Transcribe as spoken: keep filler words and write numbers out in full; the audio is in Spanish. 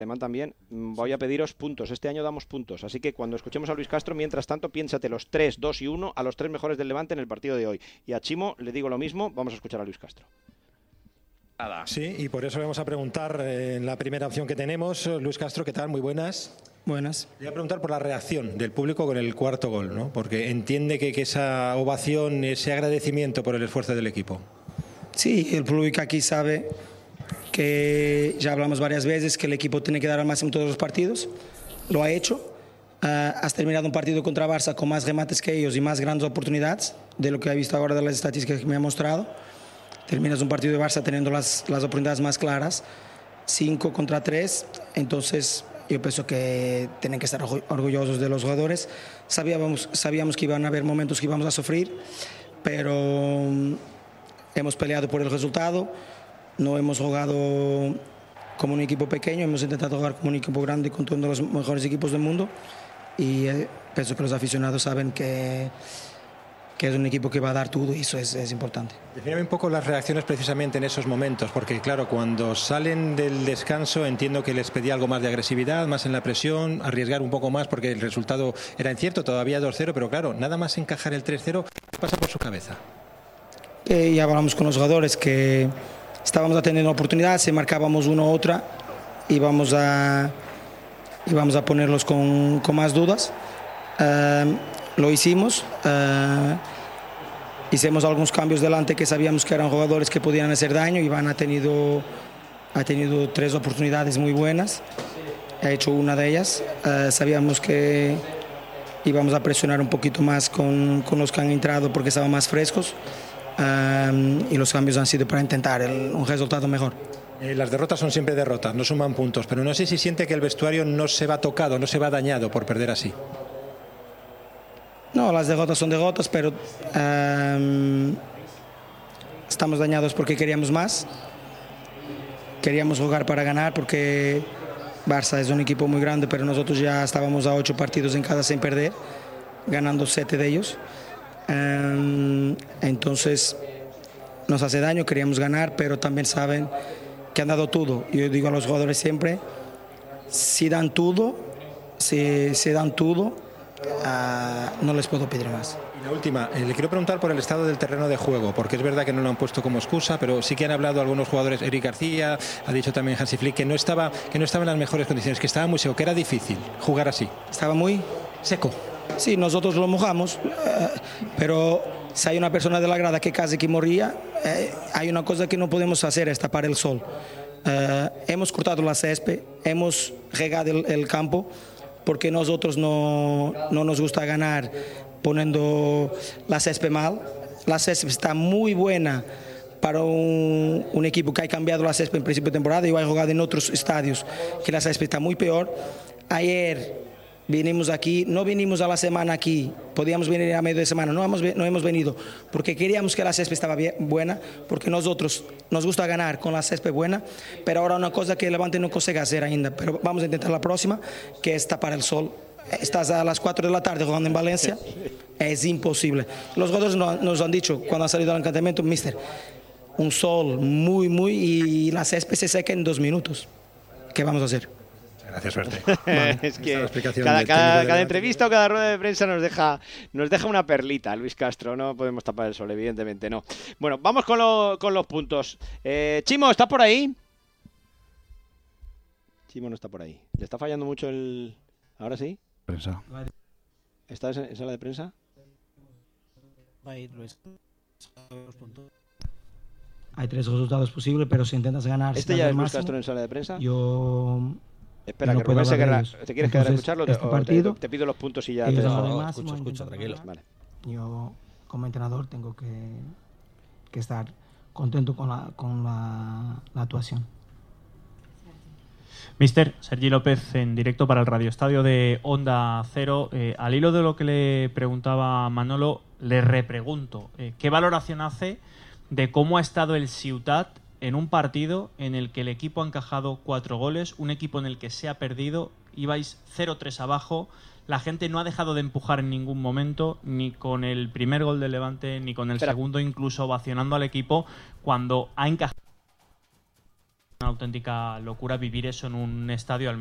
Alemán también, voy a pediros puntos. Este año damos puntos, así que cuando escuchemos a Luis Castro, mientras tanto, piénsate los tres, dos y uno a los tres mejores del Levante en el partido de hoy. Y a Chimo le digo lo mismo, vamos a escuchar a Luis Castro. Sí, y por eso le vamos a preguntar eh, en la primera opción que tenemos. Luis Castro, ¿qué tal? Muy buenas. Buenas. Le voy a preguntar por la reacción del público con el cuarto gol, ¿no? Porque entiende que, que esa ovación, ese agradecimiento por el esfuerzo del equipo. Sí, el público aquí sabe que ya hablamos varias veces que el equipo tiene que dar al máximo en todos los partidos. Lo ha hecho. Uh, has terminado un partido contra Barça con más remates que ellos y más grandes oportunidades de lo que he visto ahora de las estadísticas que me ha mostrado. Terminas un partido de Barça teniendo las, las oportunidades más claras, cinco contra tres. Entonces yo pienso que tienen que estar orgullosos de los jugadores. Sabíamos, sabíamos que iban a haber momentos que íbamos a sufrir, pero um, hemos peleado por el resultado. No hemos jugado como un equipo pequeño, hemos intentado jugar como un equipo grande con todos los mejores equipos del mundo y eh, pienso que los aficionados saben que, que es un equipo que va a dar todo y eso es, es importante. Defíname un poco las reacciones precisamente en esos momentos, porque claro, cuando salen del descanso entiendo que les pedía algo más de agresividad, más en la presión, arriesgar un poco más porque el resultado era incierto, todavía dos cero, pero claro, nada más encajar el tres cero, ¿qué pasa por su cabeza? Eh, ya hablamos con los jugadores que estábamos teniendo oportunidades, si marcábamos una u otra, íbamos a, íbamos a ponerlos con, con más dudas. Uh, lo hicimos, uh, hicimos algunos cambios delante que sabíamos que eran jugadores que podían hacer daño. Iván ha tenido, ha tenido tres oportunidades muy buenas, ha hecho una de ellas. Uh, sabíamos que íbamos a presionar un poquito más con, con los que han entrado porque estaban más frescos. Um, y los cambios han sido para intentar el, un resultado mejor. Eh, las derrotas son siempre derrotas, no suman puntos, pero no sé si siente que el vestuario no se va tocado, no se va dañado por perder así. No, las derrotas son derrotas, pero um, estamos dañados porque queríamos más, queríamos jugar para ganar porque Barça es un equipo muy grande, pero nosotros ya estábamos a ocho partidos en casa sin perder, ganando siete de ellos. Um, entonces nos hace daño, queríamos ganar, pero también saben que han dado todo. Yo digo a los jugadores siempre, si dan todo, si, si dan todo, uh, no les puedo pedir más. Y la última, eh, le quiero preguntar por el estado del terreno de juego, porque es verdad que no lo han puesto como excusa, pero sí que han hablado algunos jugadores, Eric García, ha dicho también Hansi Flick, que no estaba, que no estaba en las mejores condiciones, que estaba muy seco, que era difícil jugar así. Estaba muy seco. Sí, nosotros lo mojamos, eh, pero si hay una persona de la grada que casi que moría, eh, hay una cosa que no podemos hacer, es tapar el sol. Eh, hemos cortado la césped, hemos regado el, el campo, porque nosotros no, no nos gusta ganar poniendo la césped mal. La césped está muy buena para un, un equipo que ha cambiado la césped en principio de temporada y ha jugado en otros estadios que la césped está muy peor. Ayer vinimos aquí, no vinimos a la semana aquí, podíamos venir a medio de semana, no hemos, no hemos venido porque queríamos que la césped estaba bien, buena, porque nosotros nos gusta ganar con la césped buena, pero ahora una cosa que el Levante no consigue hacer ainda, pero vamos a intentar la próxima, que es tapar el sol. Estás a las cuatro de la tarde jugando en Valencia, es imposible. Los jugadores nos han dicho cuando han salido al encantamiento, mister, un sol muy, muy, y la césped se seca en dos minutos. ¿Qué vamos a hacer? Gracias, suerte. Vale, es que cada, cada, cada entrevista o cada rueda de prensa nos deja, nos deja una perlita, Luis Castro. No podemos tapar el sol, evidentemente no. Bueno, vamos con, lo, con los puntos. Eh, Chimo, ¿estás por ahí? Chimo no está por ahí. ¿Le está fallando mucho el...? ¿Ahora sí? Prensa. ¿Estás en sala de prensa? Hay tres resultados posibles, pero si intentas ganar... ¿Este ya es Luis Castro en sala de prensa? Yo... Espera, no que Rubén se querrá, ¿te quieres quedar a Entonces, escucharlo? este o partido, te, te pido los puntos y ya te dejo. No, escucho, escucho, tranquilo. Vale. Yo, como entrenador, tengo que, que estar contento con la, con la, la actuación. Mister Sergi López en directo para el Radio Estadio de Onda Cero. Eh, al hilo de lo que le preguntaba Manolo, le repregunto, eh, ¿qué valoración hace de cómo ha estado el Ciutat en un partido en el que el equipo ha encajado cuatro goles, un equipo en el que se ha perdido, ibais cero tres abajo, la gente no ha dejado de empujar en ningún momento, ni con el primer gol del Levante, ni con el Espera. segundo, incluso ovacionando al equipo cuando ha encajado? una auténtica locura vivir eso en un estadio al